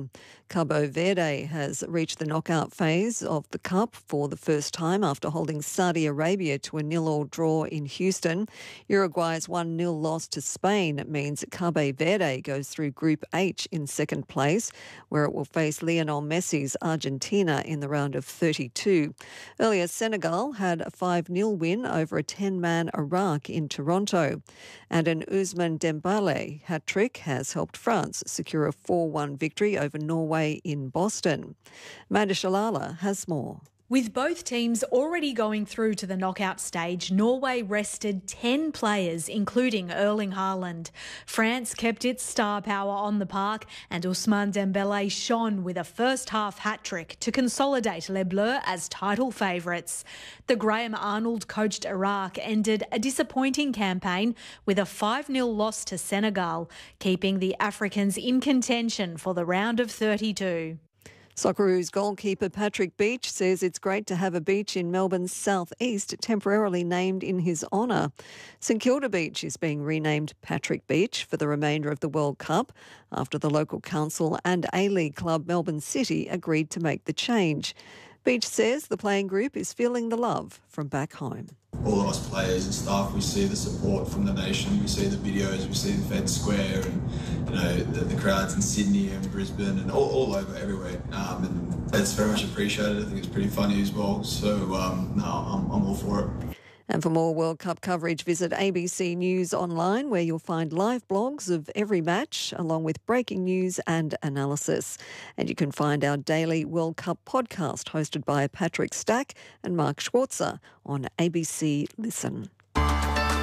Boston. Cabo Verde has reached the knockout phase of the Cup for the first time after holding Saudi Arabia to a 0-0 draw in Houston. Uruguay's 1-0 loss to Spain means Cabo Verde goes through Group H in second place, where it will face Lionel Messi's Argentina in the round of 32. Earlier, Senegal had a 5-0 win over a 10-man Iraq in Toronto. And an Ousmane Dembele hat-trick has helped France secure a 4-1 victory over Norway in Boston. Amanda Shalala has more. With both teams already going through to the knockout stage, Norway rested 10 players, including Erling Haaland. France kept its star power on the park, and Ousmane Dembele shone with a first-half hat-trick to consolidate Les Bleus as title favourites. The Graham Arnold-coached Iraq ended a disappointing campaign with a 5-0 loss to Senegal, keeping the Africans in contention for the round of 32. Socceroos goalkeeper Patrick Beach says it's great to have a beach in Melbourne's southeast temporarily named in his honour. St Kilda Beach is being renamed Patrick Beach for the remainder of the World Cup after the local council and A-League club Melbourne City agreed to make the change. Beach says the playing group is feeling the love from back home. All of us players and staff, we see the support from the nation, we see the videos, we see the Fed Square and the crowds in Sydney and Brisbane and all over everywhere. And it's very much appreciated. I think it's pretty funny as well. So I'm all for it. And for more World Cup coverage, visit ABC News Online, where you'll find live blogs of every match, along with breaking news and analysis. And you can find our daily World Cup podcast hosted by Patrick Stack and Mark Schwarzer on ABC Listen.